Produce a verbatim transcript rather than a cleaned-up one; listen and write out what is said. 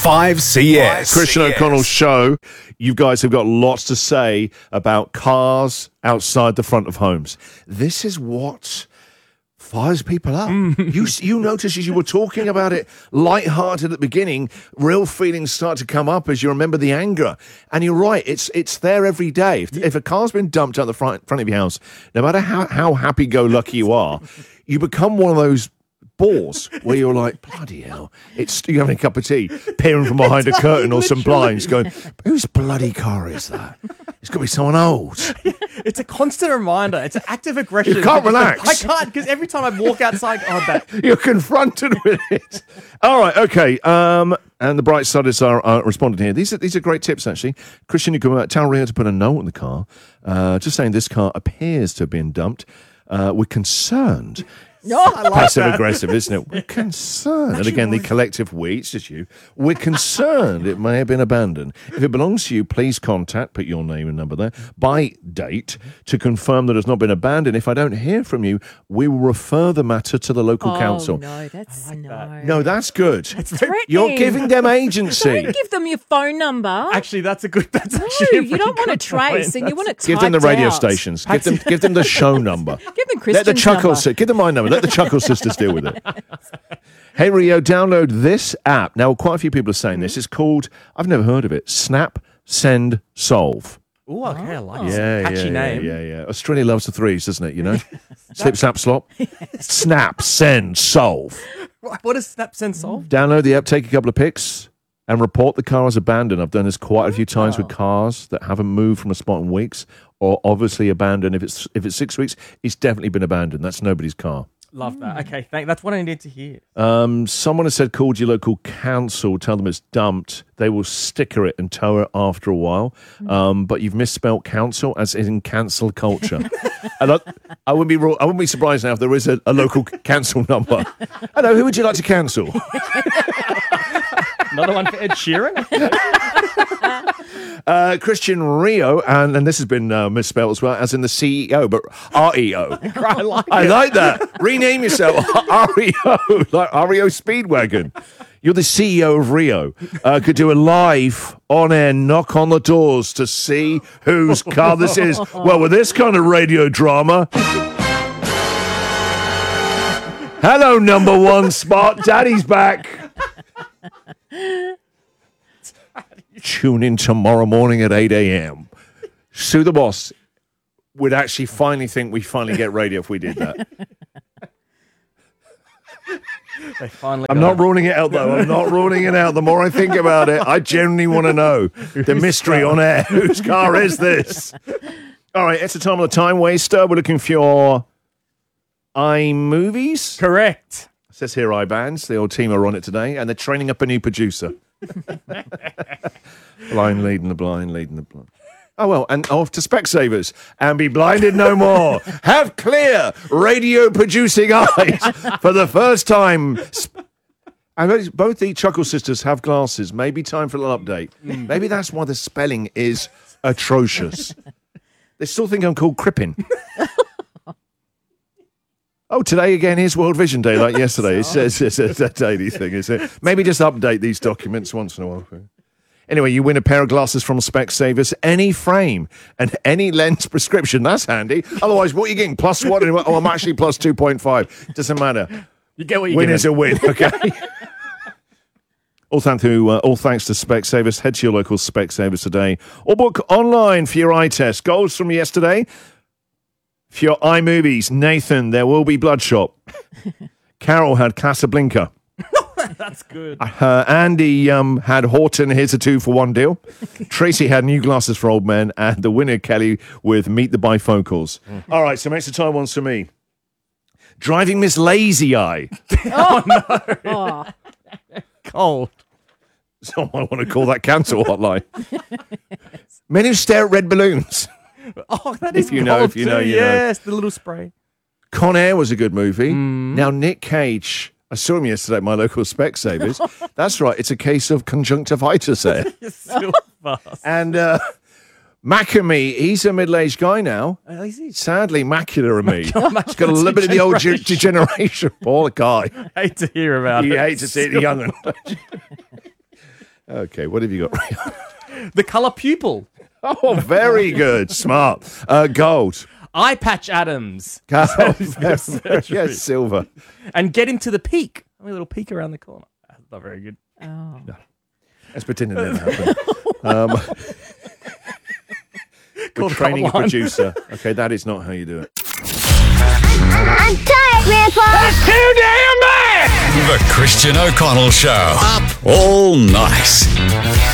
five C S. Christian O'Connell's show. You guys have got lots to say about cars outside the front of homes. This is what fires people up. you you notice as you were talking about it, light-hearted at the beginning, real feelings start to come up as you remember the anger. And you're right, it's it's there every day. If, if a car's been dumped out the front, front of your house, no matter how, how happy-go-lucky you are, you become one of those bores where you're like, bloody hell, it's you're having a cup of tea, peering from behind a curtain or some blinds, going, whose bloody car is that? It's got to be someone old. It's a constant reminder. It's an active aggression. You can't relax. I can't, because every time I walk outside, oh, that. You're confronted with it. All right, okay. Um, and the bright siders are, are responding here. These are these are great tips, actually. Christian, you can uh, tell Rio to put a note in the car, uh, just saying this car appears to have been dumped. Uh, we're concerned. No, I like Passive that. aggressive, isn't it? We're concerned. And again, the collective we, it's just you. We're concerned it may have been abandoned. If it belongs to you, please contact, put your name and number there, by date to confirm that it's not been abandoned. If I don't hear from you, we will refer the matter to the local oh, council. no, that's like no. that. No, that's good. Threatening. You're giving them agency. Don't give them your phone number. Actually, that's a good. That's no, actually a you don't pretty want to good point. trace, and you want to Give them the typed radio out. stations. Give them, give them the show number. Give them Let Christian's the Chuckle number. si- Give them my number. Let the Chuckle Sisters deal with it. Hey, Rio, download this app. Now, quite a few people are saying this. It's called, I've never heard of it, Snap, Send, Solve. Oh, okay, I like it. Yeah, Catchy yeah, name. yeah, yeah. Australia loves the threes, doesn't it, you know? Slip, snap, slop. Snap, Send, Solve. What what does Snap Send solve? Download the app, take a couple of pics, and report the car as abandoned. I've done this quite a few times with cars that haven't moved from a spot in weeks, or obviously abandoned. If it's if it's six weeks, it's definitely been abandoned. That's nobody's car. Love that. Okay, thank. That's what I need to hear. Um, someone has said, called your local council, tell them it's dumped. They will sticker it and tow it after a while. Um, but you've misspelt council as in cancel culture. And I, I wouldn't be ru- I wouldn't be surprised now if there is a, a local council number. Hello, who would you like to cancel? Another one for Ed Sheeran. Uh, Christian Rio, and, and this has been uh, misspelled as well, as in the C E O, but R E O. I like I it. like that. Rename yourself R E O, like R E O Speedwagon. You're the C E O of Rio. Uh, could do a live on-air knock on the doors to see whose car this is. Well, with this kind of radio drama. Hello, number one spot. Daddy's back. Tune in tomorrow morning at eight a.m. Sue the Boss would actually finally think we finally get radio if we did that. They finally I'm got not it. ruling it out, though. I'm not ruling it out. The more I think about it, I genuinely want to know the mystery on air. Whose car is this? All right, it's the time of the time waster. We're looking for your iMovies. Correct. It says here iBands. The old team are on it today, and they're training up a new producer. Blind leading the blind, leading the blind. Oh, well, and off to Specsavers and be blinded no more. Have clear radio producing eyes for the first time. And both the Chuckle Sisters have glasses. Maybe time for a little update. Maybe that's why the spelling is atrocious. They still think I'm called Crippin. Oh, today again is World Vision Day, like yesterday. It's, it's, it's, it's a daily thing, is it? Maybe just update these documents once in a while. Anyway, you win a pair of glasses from Specsavers, any frame and any lens prescription. That's handy. Otherwise, what are you getting? Plus one? Oh, I'm actually plus two point five. Doesn't matter. You get what you Win get. is a win, okay? all, thank to, uh, all thanks to Specsavers. Head to your local Specsavers today or book online for your eye test. Goals from yesterday. For your iMovies, Nathan, there will be Bloodshot. Carol had Casablanca. That's good. Uh, Andy um, had Horton, here's a two for one deal. Tracy had New Glasses for Old Men, and the winner, Kelly, with Meet the Bifocals. Mm. All right, so makes the time ones for me. Driving Miss Lazy Eye. Oh, no. Oh, Cold. Someone want to call that cancel hotline. Men who stare at red balloons. Oh, that is If you know, cold if you know, too. you know. Yes, the little spray. Con Air was a good movie. Now, Nick Cage, I saw him yesterday at my local Specsavers. That's right, it's a case of conjunctivitis there. You're so fast. And uh, Macamee, he's a middle-aged guy now. Oh, is he? Sadly, macular of me. Macular He's got a little bit of the old ge- degeneration. degeneration. Poor guy. Hate to hear about You it. hate to see the young one. Okay, what have you got? The colour pupil. Oh, very good. Smart. Uh, gold. Eye patch Adams. Gold. surgery. Yes, silver. And get him to the peak. A little peek around the corner. That's not very good. Oh. Let's pretend it never happened. Um, we're the training a hotline. producer. Okay, that is not how you do it. I'm tired, Grandpa. That's too damn bad. The Christian O'Connell Show. Up all night.